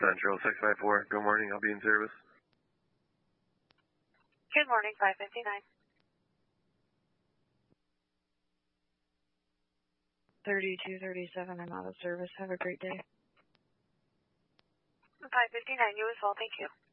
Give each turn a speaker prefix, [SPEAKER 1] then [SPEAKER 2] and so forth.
[SPEAKER 1] Central 654. Good morning. I'll be in service.
[SPEAKER 2] Good morning, 559.
[SPEAKER 3] 3237, I'm out of service. Have a great day.
[SPEAKER 2] 559, you as well. Thank you.